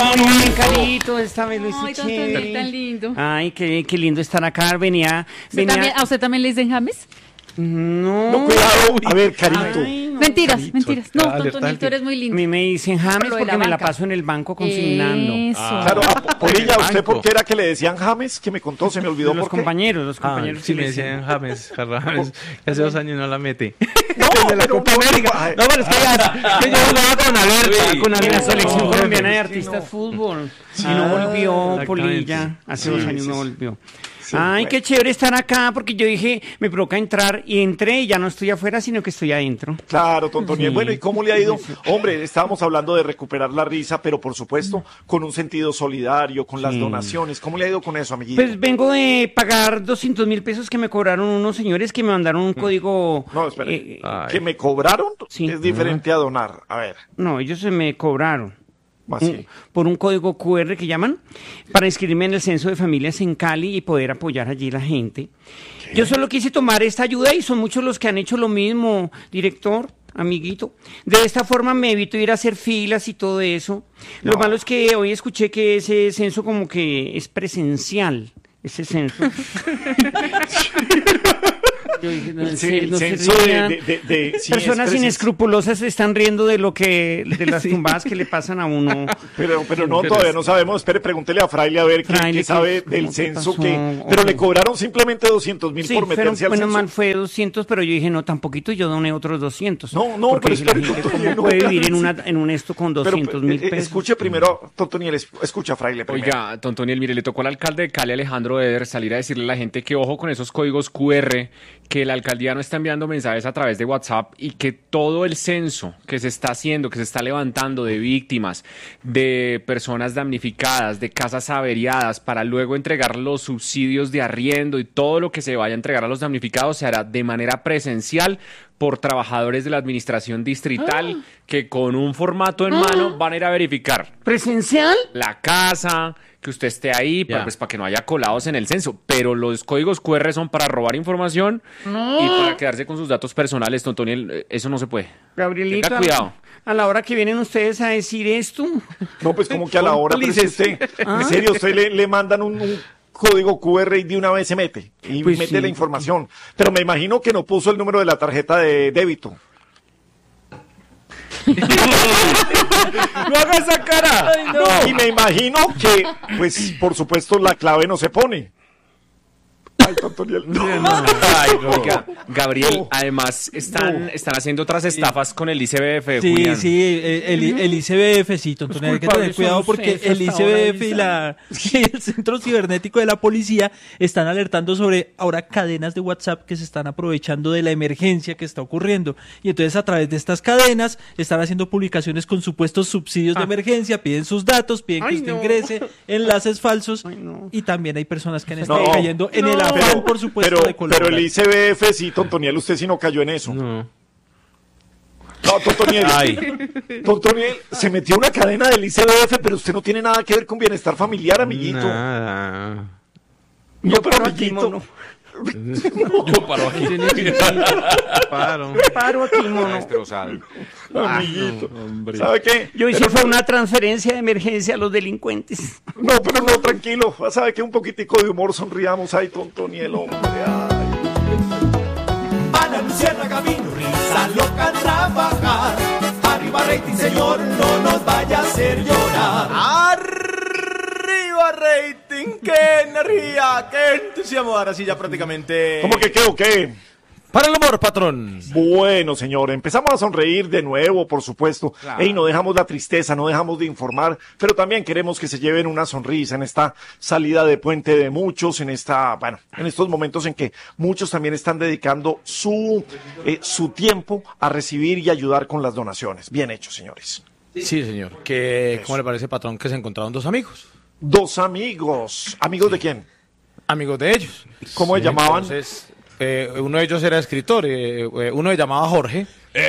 Ay, Carito, esta vez lo hice chévere. Ay, tan lindo. Ay, qué lindo estar acá. Venía. ¿A usted también le dicen James? No, cuidado. A ver, Carito. Ay, no. Mentiras. No, alerta, Tontonil, tú eres muy A lindo. mí me dicen James Lo de la porque me la banca. paso en el banco consignando. Eso. Claro, Polilla, ¿usted por qué era que le decían James? Que me contó, se me olvidó Los por qué. compañeros Sí, que me le decían James, que hace 2 años no la mete. No, Desde la pero Copa no, América. ay. No, pero es que yo jugaba con Alerta, con En la Alerta. selección colombiana de no. artistas de fútbol. Y no volvió exactamente. Polilla. Hace 2 años no volvió. Sí, Ay, bueno. qué chévere estar acá porque yo dije, me provoca entrar y entré y ya no estoy afuera, sino que estoy adentro. Claro, Tontoniel. Sí. Bueno, ¿y cómo le ha ido? Hombre, estábamos hablando de recuperar la risa, pero por supuesto con un sentido solidario, con las donaciones. ¿Cómo le ha ido con eso, amiguito? Pues vengo de pagar 200.000 pesos que me cobraron unos señores que me mandaron un código. No, espera. Ay. ¿Que me cobraron? Sí. Es diferente a donar. A ver, No, ellos se me cobraron. así. Por un código QR que llaman, para inscribirme en el censo de familias en Cali y poder apoyar allí la gente. Yo solo quise tomar esta ayuda y son muchos los que han hecho lo mismo, director, amiguito. De esta forma me evito ir a hacer filas y todo eso. Lo No. malo es que hoy escuché que ese censo como que es presencial, ese censo. Yo dije, no, en serio, no se censo rían. sí, Personas es inescrupulosas se están riendo de de las tumbadas que le pasan a uno. Pero no, todavía no sabemos. Espere, pregúntele a Fraile a ver Fraile, qué sabe ¿cómo del te censo pasó? Pero le cobraron simplemente 200.000 Sí, por meterse al bueno, censo. mal fue 200, pero yo dije, no, tan poquito, yo doné otros 200. No, porque pero dije, la espere, gente, ¿cómo Tontoniel, no, puede claro, vivir sí. en un esto con Pero, 200.000 pesos? escuche primero, Tontoniel, escucha, Fraile primero. Oiga, Tontoniel, mire, le tocó al alcalde de Cali, Alejandro Eder, salir a decirle a la gente que ojo con esos códigos QR, que la alcaldía no está enviando mensajes a través de WhatsApp y que todo el censo que se está haciendo, que se está levantando de víctimas, de personas damnificadas, de casas averiadas, para luego entregar los subsidios de arriendo y todo lo que se vaya a entregar a los damnificados se hará de manera presencial por trabajadores de la administración distrital que con un formato en mano van a ir a verificar ¿Presencial? la casa, que usted esté ahí, para que no haya colados en el censo. Pero los códigos QR son para robar información y para quedarse con sus datos personales, Tontoniel. Eso no se puede. Gabrielito, Tenga cuidado. a la hora que vienen ustedes a decir esto, No, pues como que a la hora, pero es que usted, en serio, usted le mandan un código QR y de una vez se mete y Pues mete sí. la información. Pero me imagino que no puso el número de la tarjeta de débito. ¡No haga esa cara! Y me imagino que, pues, por supuesto, la clave no se pone. Ay, Tontoniel. Ay, oiga, Gabriel, además están haciendo otras estafas con el ICBF, Sí, Julián. sí, el ICBF, sí, Tontoniel, hay que tener culpables cuidado son porque ustedes el hasta ahora, ICBF y el Centro Cibernético de la Policía están alertando sobre ahora cadenas de WhatsApp que se están aprovechando de la emergencia que está ocurriendo. Y entonces a través de estas cadenas están haciendo publicaciones con supuestos subsidios de emergencia, piden sus datos, piden que Ay, usted no. ingrese, enlaces falsos. Ay, no. Y también hay personas que han estado No, cayendo en el afán, por supuesto, de pero colaborar. el ICBF, sí, Tontoniel, usted sí no cayó en eso. No. No, Tontoniel. Ay. Tontoniel, se metió una cadena del ICBF, pero used no tiene nada que ver con bienestar familiar, amiguito. Nada. No, pero paro aquí, amiguito. mono. Yo paro aquí. Paro. Paro aquí, mono. Destrozado. Amiguito. ¿Sabe qué? Yo hice Pero fue no- una transferencia de emergencia a los delincuentes. No, pero no, tranquilo. ¿Sabe qué? Un poquitico de humor, sonriamos. Ay, Tontoniel, hombre. Ay. Van a Luciana camino, risa loca trabajar. Arriba rating, señor, no nos vaya a hacer llorar. ¡Arriba rating! ¡Qué energía! ¡Qué entusiasmo! Ahora sí ya prácticamente... ¿Cómo que qué o qué? Para el humor, patrón. Bueno, señor, empezamos a sonreír de nuevo, por supuesto. Ey, no dejamos la tristeza, no dejamos de informar, pero también queremos que se lleven una sonrisa en esta salida de puente de muchos, en estos momentos en que muchos también están dedicando su tiempo a recibir y ayudar con las donaciones. Bien hecho, señores. Sí, señor. ¿Cómo le parece, patrón, que se encontraron 2 amigos? 2 amigos. ¿Amigos de quién? Amigos de ellos. ¿Cómo se llamaban? Entonces, uno de ellos era escritor, uno se llamaba Jorge.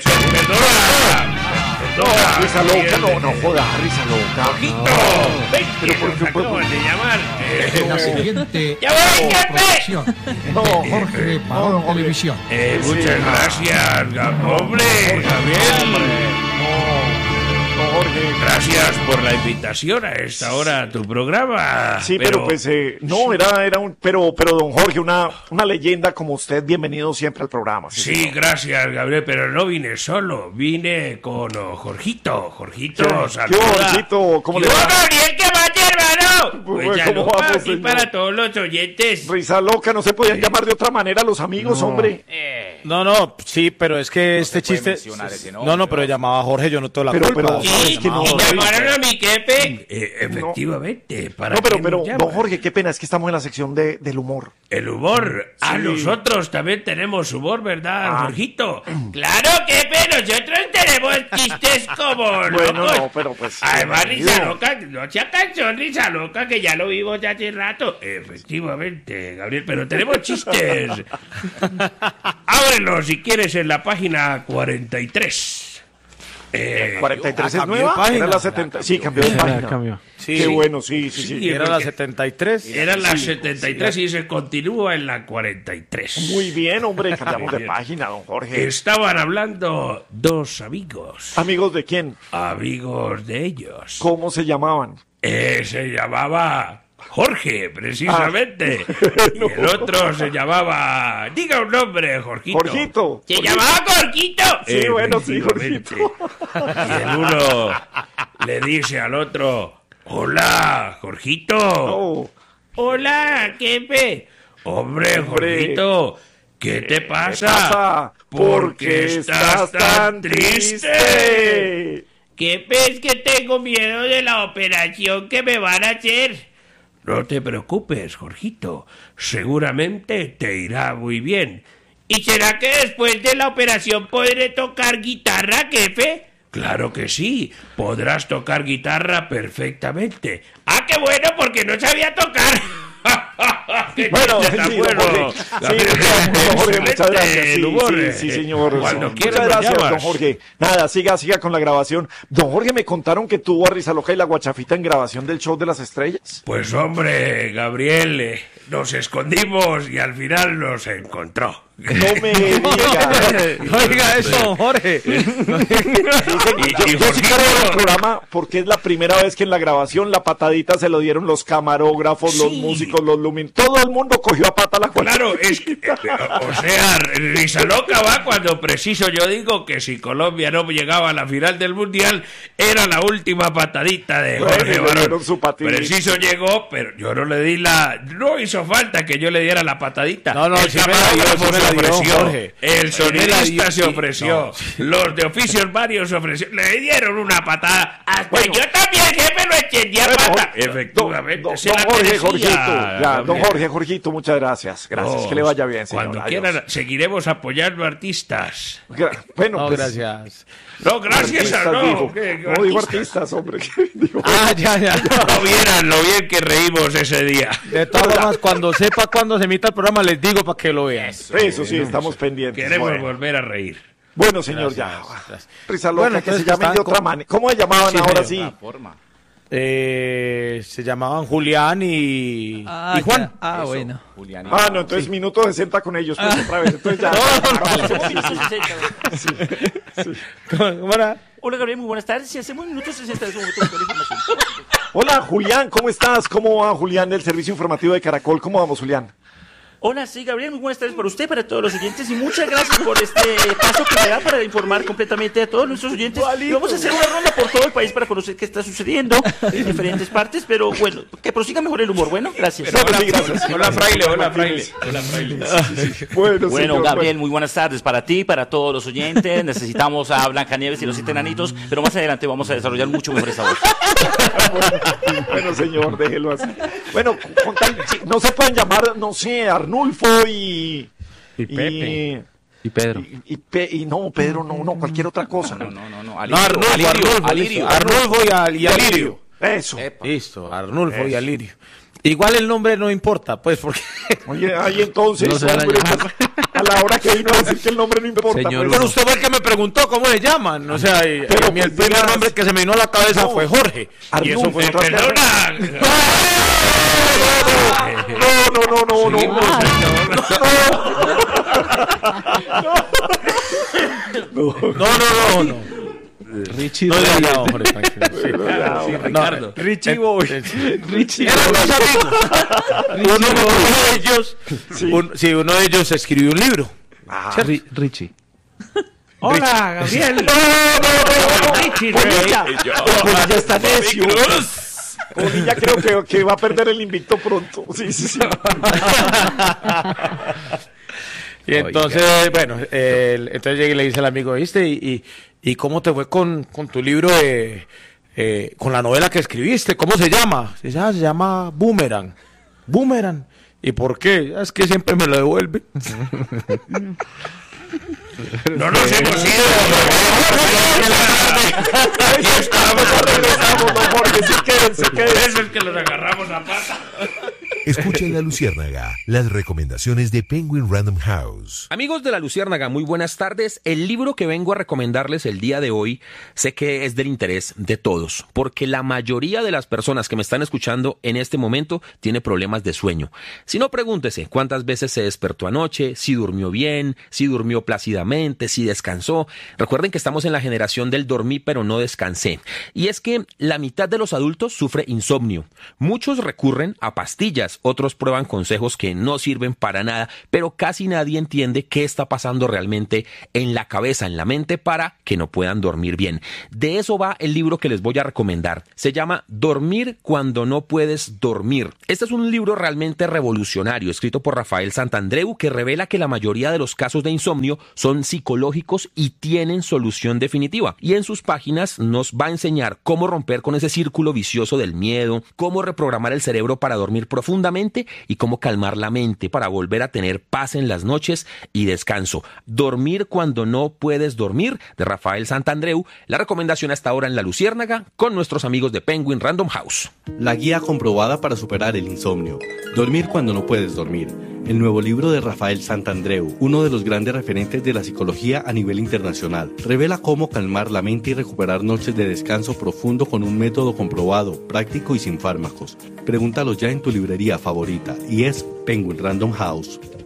Risa loca, no joda, risa loca. Pero por qué, La siguiente producción No, de Jorge, Parón no, hombre. Televisión. Muchas gracias, hombre. No, Jorge. Gracias por la invitación a esta hora a tu programa. Sí, pero pues, no, era un, pero don Jorge, una leyenda como usted, bienvenido siempre al programa. Sí, gracias, Gabriel, pero no vine solo, vine con Jorgito. Jorgito, saluda. ¿Qué Jorgito? ¿Cómo le va? Gabriel, ¿qué más, hermano? Pues, ya ¿cómo no, vamos, aquí señor? para todos los oyentes. Risa loca, no se podían llamar de otra manera los amigos, hombre. No, sí, pero es que este chiste... No, pero llamaba a Jorge, yo no tengo la culpa. Pero, Sí, es que no, y no, llamaron a mi jefe. Efectivamente, para No, pero, qué me don llaman. Jorge, qué pena, es que estamos en la sección del humor. El humor. Sí. Nosotros también tenemos humor, ¿verdad, Jorgito? Claro que nosotros tenemos chistes como Bueno, locos. no, pero pues... Además, bienvenido. Risa Loca, no sea canción, Risa Loca, que ya lo vimos ya hace rato. Efectivamente, Gabriel, pero tenemos chistes. Ábrelo si quieres en la página 43. 43 es cambió nueva, de página. era la 70. Sí, cambió de página. Sí, Qué bueno, sí. Era la 73. Era la 73 y se continúa en la 43. Muy bien, hombre, cambiamos de Bien. página, don Jorge. Estaban hablando dos amigos. ¿Amigos de quién? Amigos de ellos. ¿Cómo se llamaban? Se llamaba Jorge, precisamente. No. Y el otro se llamaba... Diga un nombre, Jorgito. Jorgito. ¿Se llamaba Jorgito? Sí, bueno, sí, Efectivamente. Jorgito. Y el uno le dice al otro... Hola, Jorgito. Oh, Hola, jefe. Hombre, Jorgito, ¿qué te pasa? ¿qué pasa? ¿Por qué estás tan triste? ¿Qué ves que tengo miedo de la operación que me van a hacer? No te preocupes, Jorgito. Seguramente te irá muy bien. ¿Y será que después de la operación podré tocar guitarra, jefe? Claro que sí, podrás tocar guitarra perfectamente. ¡Ah, qué bueno! Porque no sabía tocar. ¡Qué Bueno, chiste tan sí, bueno! don Jorge. Sí, don Jorge, muchas gracias. El Sí, humor, sí, señor. Cuando Sí. quieras Muchas me gracias, llamas. don Jorge. Nada, siga con la grabación. Don Jorge, me contaron que tuvo a Risa Loca y la Guachafita en grabación del Show de las Estrellas. Pues hombre, Gabriel, nos escondimos y al final nos encontró. No me diga. No diga eso, don Jorge. Y Yo sí Jorgito, creo el programa porque es la primera vez que en la grabación la patadita se lo dieron los camarógrafos, los músicos, los lumin. Todo el mundo cogió a pata la Guachafita. Claro, es que, o sea, Risa Loca va cuando preciso yo digo que si Colombia no llegaba a la final del Mundial, era la última patadita de Bueno, Jorge le Barón. dieron su patadita. Preciso llegó, pero yo no le di no hizo falta que yo le diera la patadita. No, el sí me la dio, camarógrafo sí me se la dio, ofreció, Jorge. el Sí me la sonidista dio, se sí. ofreció, los de oficios varios se ofrecieron, le dieron una patada, hasta Bueno. yo también jefe lo extendí a Bueno, pata. don- Efectivamente, don se la Jorge, merecía, Jorgito. Ya, don Gabriel. Jorge, Jorgito, muchas gracias. Gracias, que le vaya bien, señor. Cuando Adiós. quieran, seguiremos apoyando artistas. Bueno, No, pues, gracias. No, gracias a artistas, no. dijo. ¿Qué No digo artistas, hombre. Digo, Ya. No vieran lo bien que reímos ese día. De todas formas, cuando sepa cuándo se emita el programa, les digo para que lo vean. Eso sí, estamos pendientes. Queremos Bueno. volver a reír. Bueno, señor, ya. Gracias. Risa loca, Bueno, que se entonces llamen de estaban otra con- manera. ¿Cómo se llamaban Sí, ahora señor. sí? Se llamaban Julián y Juan. Ah, bueno. Ah, no, entonces minuto 60 con ellos, pues otra vez. Entonces ya. ¿Cómo era? Hola Gabriel, muy buenas tardes. Si hacemos minutos 60 de información. Hola, Julián, ¿cómo estás? ¿Cómo va, Julián, del Servicio Informativo de Caracol? ¿Cómo vamos, Julián? Hola, sí, Gabriel, muy buenas tardes para usted, para todos los oyentes y muchas gracias por este paso que me da para informar completamente a todos nuestros oyentes. Y vamos a hacer una ronda por todo el país para conocer qué está sucediendo en diferentes partes, pero bueno, que prosiga mejor el humor. Bueno, gracias. Hola, fraile, hola, fraile. Hola, fraile. Bueno, Bueno, señor, Gabriel, muy buenas tardes para ti, para todos los oyentes. Necesitamos a Blancanieves y los 7 enanitos, pero más adelante vamos a desarrollar mucho mejor esa voz. Bueno, señor, déjelo así. Bueno, no se pueden llamar, no sé, Arnulfo y Pepe. y Pedro. y no, Pedro, no, cualquier otra cosa. No, No, Arnulfo, Alirio. Arnulfo y Alirio. Eso. Listo, Arnulfo y Alirio. Igual el nombre no importa, pues, porque... Oye, ahí entonces, No se van a hombre, llamar. pues, a la hora que vino a decir que el nombre no importa. Señor, pues, Pero usted fue el que me preguntó cómo le llaman. O sea, y Pero, a mí el pues, primer digas- nombre que se me vino a la cabeza No. fue Jorge. Y eso Arnulfo, fue otra Perdona. No. No. Richie no, no, Jorge, tranquilo. Sí, Ricardo. Richie Boy. Richie. Uno de ellos escribió un libro. Richie. Hola, Gabriel. Richie, Polilla está necio. Polilla creo que va a perder el invicto pronto. Sí. Y entonces, bueno, entonces llegué y le dice al amigo, ¿viste? ¿Y cómo te fue con tu libro con la novela que escribiste? ¿Cómo se llama? Dice, se llama Boomerang. Boomerang. ¿Y por qué? Es que siempre me lo devuelve. No nos hemos ido. Regresamos, no, Jorge, si quédense. Eso es que los agarramos a pata. Escucha en La Luciérnaga las recomendaciones de Penguin Random House. Amigos de La Luciérnaga, muy buenas tardes. El libro que vengo a recomendarles el día de hoy sé que es del interés de todos, porque la mayoría de las personas que me están escuchando en este momento tiene problemas de sueño. Si no, pregúntese cuántas veces se despertó anoche, si durmió bien, si durmió plácidamente, si descansó. Recuerden que estamos en la generación del dormí pero no descansé. Y es que la mitad de los adultos sufre insomnio. Muchos recurren a pastillas, otros prueban consejos que no sirven para nada, pero casi nadie entiende qué está pasando realmente en la cabeza, en la mente, para que no puedan dormir bien. De eso va el libro que les voy a recomendar. Se llama Dormir cuando no puedes dormir. Este es un libro realmente revolucionario, escrito por Rafael Santandreu, que revela que la mayoría de los casos de insomnio son psicológicos y tienen solución definitiva. Y en sus páginas nos va a enseñar cómo romper con ese círculo vicioso del miedo, cómo reprogramar el cerebro para dormir profundamente y cómo calmar la mente para volver a tener paz en las noches y descanso. Dormir cuando no puedes dormir, de Rafael Santandreu. La recomendación hasta ahora en La Luciérnaga con nuestros amigos de Penguin Random House. La guía comprobada para superar el insomnio. Dormir cuando no puedes dormir. El nuevo libro de Rafael Santandreu, uno de los grandes referentes de la psicología a nivel internacional, revela cómo calmar la mente y recuperar noches de descanso profundo con un método comprobado, práctico y sin fármacos. Pregúntalo ya en tu librería favorita y es Penguin Random House.